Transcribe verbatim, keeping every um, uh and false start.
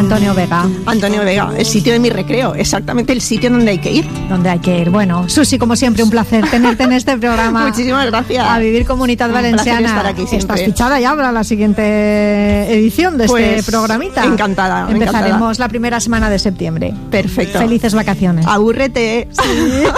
Antonio Vega. Antonio Vega, el sitio de mi recreo, exactamente el sitio donde hay que ir. Donde hay que ir. Bueno, Susi, como siempre, un placer tenerte en este programa. Muchísimas gracias. A Vivir Comunitat Valenciana. Un placer estar aquí siempre. Estás fichada ya para la siguiente edición de pues, este programita. Encantada. Empezaremos encantada. la primera semana de septiembre. Perfecto. Felices vacaciones. Abúrrete. Sí.